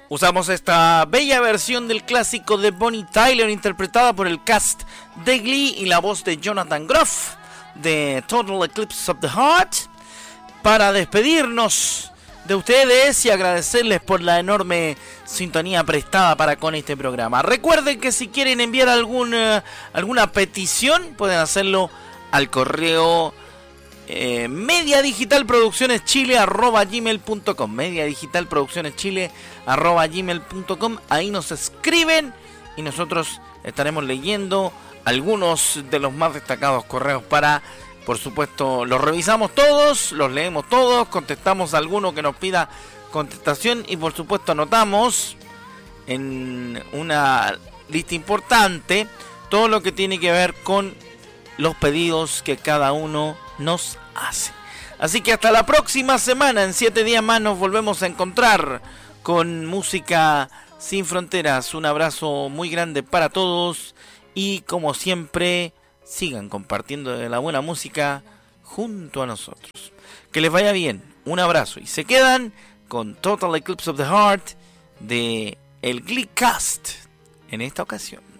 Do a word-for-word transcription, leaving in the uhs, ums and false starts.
Usamos esta bella versión del clásico de Bonnie Tyler, interpretada por el cast de Glee y la voz de Jonathan Groff de Total Eclipse of the Heart, para despedirnos de ustedes y agradecerles por la enorme sintonía prestada para con este programa. Recuerden que si quieren enviar alguna, alguna petición, pueden hacerlo al correo eh, mediadigitalproduccioneschile arroba gmail punto com, mediadigitalproduccioneschile arroba gmail punto com. Ahí nos escriben y nosotros estaremos leyendo algunos de los más destacados correos para, por supuesto, los revisamos todos, los leemos todos, contestamos a alguno que nos pida contestación y, por supuesto, anotamos en una lista importante todo lo que tiene que ver con los pedidos que cada uno nos hace. Así que hasta la próxima semana, en siete días más nos volvemos a encontrar con Música Sin Fronteras. Un abrazo muy grande para todos y, como siempre, sigan compartiendo de la buena música junto a nosotros. Que les vaya bien, un abrazo y se quedan con Total Eclipse of the Heart de el Glee Cast en esta ocasión.